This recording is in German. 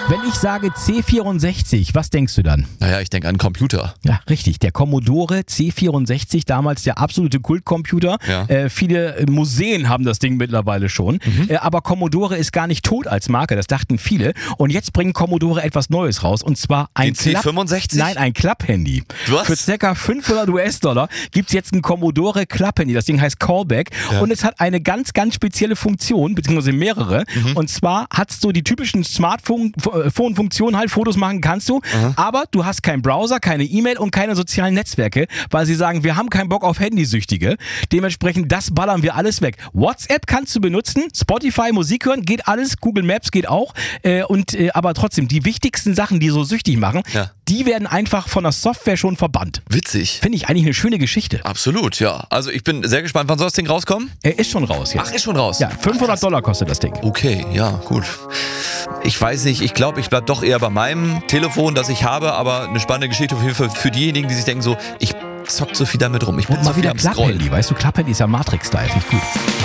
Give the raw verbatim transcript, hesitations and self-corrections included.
Wenn ich sage C vierundsechzig, was denkst du dann? Naja, ich denke an Computer. Ja, richtig. Der Commodore C vierundsechzig, damals der absolute Kultcomputer. Ja. Äh, viele Museen haben das Ding mittlerweile schon. Mhm. Äh, aber Commodore ist gar nicht tot als Marke, das dachten viele. Und jetzt bringt Commodore etwas Neues raus. Und zwar ein Den C fünfundsechzig? Nein, ein Klapp-Handy. Was? Für ca. fünfhundert US-Dollar gibt es jetzt ein Commodore Klapp-Handy. Das Ding heißt Callback. Ja. Und es hat eine ganz, ganz spezielle Funktion, beziehungsweise mehrere. Mhm. Und zwar hat es so die typischen Smartphone-Funktionen halt, Fotos machen kannst du. Mhm. Aber du hast keinen Browser, keine E-Mail und keine sozialen Netzwerke, weil sie sagen, wir haben keinen Bock auf Handysüchtige. Dementsprechend, das ballern wir alles weg. WhatsApp kannst du benutzen, Spotify, Musik hören, geht alles, Google Maps geht auch. Äh, und, äh, aber trotzdem, die wichtigsten Sachen, die so süchtig machen, ja. die werden einfach von der Software schon verbannt. Witzig. Finde ich eigentlich eine schöne Geschichte. Absolut, ja. Also ich bin sehr gespannt, wann soll das Ding rauskommen? Er ist schon raus jetzt. Ach, ist schon raus? Ja, fünfhundert Dollar kostet das Ding. Okay, ja, gut. Ich weiß nicht, ich glaube, ich bleibe doch eher bei meinem Telefon, das ich habe, aber eine spannende Geschichte auf jeden Fall für diejenigen, die sich denken so, ich zock so viel damit rum. Ich bin Und so mal viel wieder am Scrollen. Klapp-Handy, weißt du, Klapp-Handy ist ja Matrix-Style, finde ich gut.